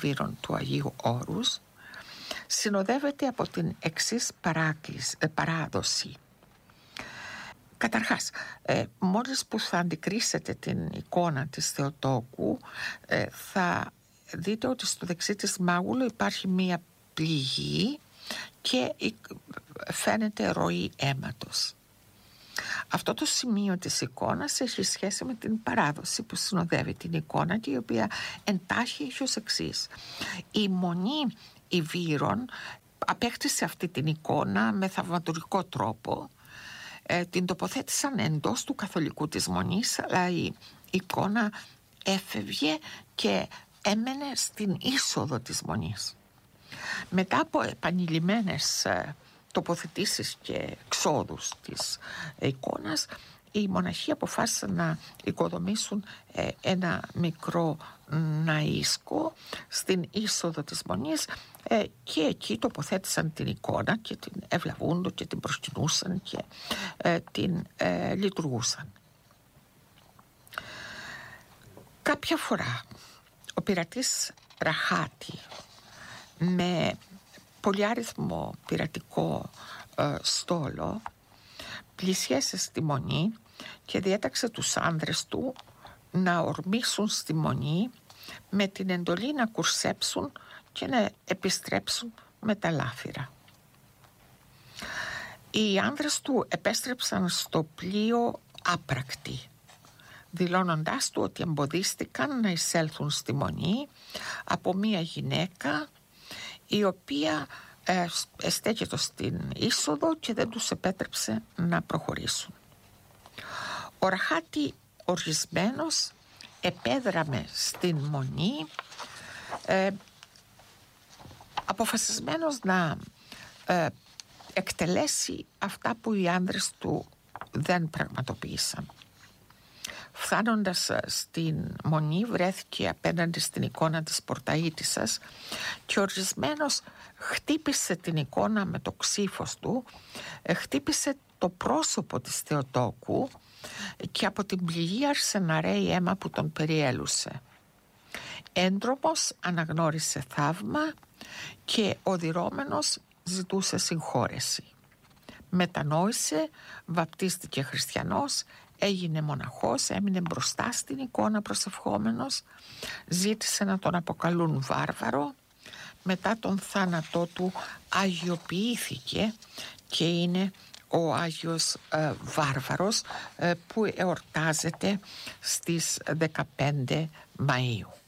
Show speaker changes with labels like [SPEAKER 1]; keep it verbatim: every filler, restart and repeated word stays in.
[SPEAKER 1] βύρων του Αγίου Όρους συνοδεύεται από την εξής παράδοση. Καταρχάς, ε, μόλις που θα αντικρίσετε την εικόνα της Θεοτόκου, ε, θα δείτε ότι στο δεξί της μάγουλο υπάρχει μία πληγή και φαίνεται ροή αίματος. Αυτό το σημείο της εικόνας έχει σχέση με την παράδοση που συνοδεύει την εικόνα και η οποία εντάχει έχει ως εξής. Η μονή Ιβύρων απέκτησε αυτή την εικόνα με θαυματουργικό τρόπο. Ε, την τοποθέτησαν εντός του καθολικού της μονής, αλλά η εικόνα έφευγε και έμενε στην είσοδο της μονής. Μετά από επανειλημμένες ε, τοποθετήσεις και εξόδους της εικόνας, οι μοναχοί αποφάσισαν να οικοδομήσουν ε, ένα μικρό ναΐσκο στην είσοδο της μονής ε, και εκεί τοποθέτησαν την εικόνα και την ευλαβούντο και την προσκυνούσαν και ε, την ε, λειτουργούσαν. Κάποια φορά ο πειρατής Ραχάτη με πολυάριθμο πειρατικό ε, στόλο πλησίασε στη μονή και διέταξε τους άνδρες του να ορμήσουν στη μονή με την εντολή να κουρσέψουν και να επιστρέψουν με τα λάφυρα. Οι άνδρες του επέστρεψαν στο πλοίο άπρακτοι, δηλώνοντάς του ότι εμποδίστηκαν να εισέλθουν στη μονή από μία γυναίκα η οποία ε, στέκεται στην είσοδο και δεν τους επέτρεψε να προχωρήσουν. Ο Ραχάτη ορισμένος επέδραμε στην μονή, ε, αποφασισμένος να ε, εκτελέσει αυτά που οι άνδρες του δεν πραγματοποίησαν. Φτάνοντας στην μονή βρέθηκε απέναντι στην εικόνα της πορταΐτισσας και ορισμένος χτύπησε την εικόνα με το ξύφος του, χτύπησε το πρόσωπο της Θεοτόκου και από την πληγή άρχισε να ρέει αίμα που τον περιέλουσε. Έντρομος αναγνώρισε θαύμα και ο οδυρώμενος ζητούσε συγχώρεση. Μετανόησε, βαπτίστηκε χριστιανός, έγινε μοναχός, έμεινε μπροστά στην εικόνα προσευχόμενος, ζήτησε να τον αποκαλούν βάρβαρο. Μετά τον θάνατό του αγιοποιήθηκε και είναι ο Άγιος ε, Βάρβαρος ε, που εορτάζεται στις δεκαπέντε Μαΐου.